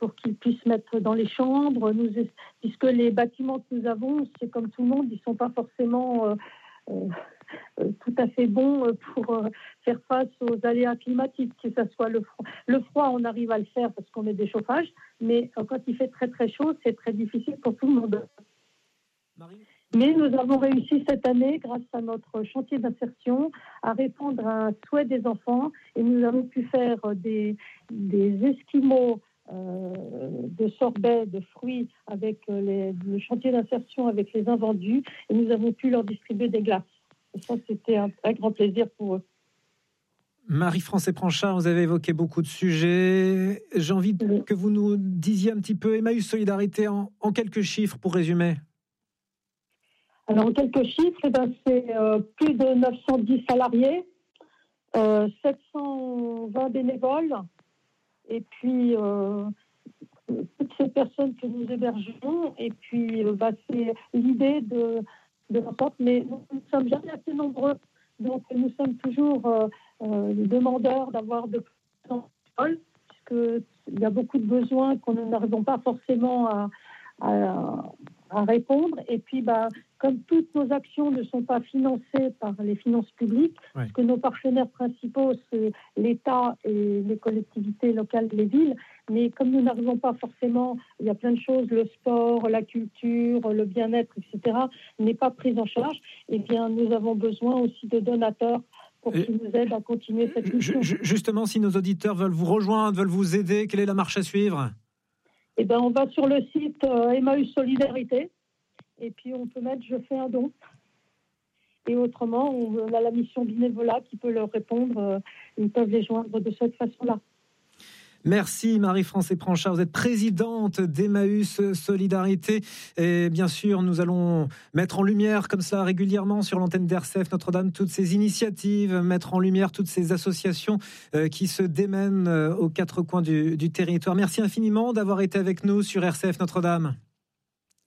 pour qu'ils puissent mettre dans les chambres. Puisque les bâtiments que nous avons, c'est comme tout le monde, ils ne sont pas forcément tout à fait bons pour faire face aux aléas climatiques, que ce soit le froid. Le froid, on arrive à le faire parce qu'on met des chauffages, mais quand il fait très très chaud, c'est très difficile pour tout le monde. Marie ? Mais nous avons réussi cette année, grâce à notre chantier d'insertion, à répondre à un souhait des enfants, et nous avons pu faire des esquimaux de sorbet, de fruits, avec le chantier d'insertion avec les invendus, et nous avons pu leur distribuer des glaces. Et ça, c'était un très grand plaisir pour eux. Marie-France Epranchard, vous avez évoqué beaucoup de sujets. J'ai envie que vous nous disiez un petit peu Emmaüs Solidarité en quelques chiffres pour résumer. Alors, en quelques chiffres, c'est plus de 910 salariés, 720 bénévoles, et puis toutes ces personnes que nous hébergeons, et puis c'est l'idée de l'entente, mais nous ne sommes jamais assez nombreux, donc nous sommes toujours demandeurs d'avoir de plus en plus, puisqu'il y a beaucoup de besoins qu'on n'arrivons pas forcément à répondre, et puis comme toutes nos actions ne sont pas financées par les finances publiques, parce que nos partenaires principaux, c'est l'État et les collectivités locales, les villes, mais comme nous n'arrivons pas forcément, il y a plein de choses, le sport, la culture, le bien-être, etc., n'est pas pris en charge, et bien nous avons besoin aussi de donateurs pour qu'ils nous aident à continuer cette mission. Justement, si nos auditeurs veulent vous rejoindre, veulent vous aider, quelle est la marche à suivre ? Eh bien, on va sur le site Emmaüs Solidarité, et puis on peut mettre « Je fais un don ». Et autrement, on a la mission bénévolat qui peut leur répondre. Ils peuvent les joindre de cette façon-là. Merci Marie-France Epranchard, vous êtes présidente d'Emmaüs Solidarité, et bien sûr nous allons mettre en lumière comme ça régulièrement sur l'antenne d'RCF Notre-Dame toutes ces initiatives, mettre en lumière toutes ces associations qui se démènent aux quatre coins du territoire. Merci infiniment d'avoir été avec nous sur RCF Notre-Dame.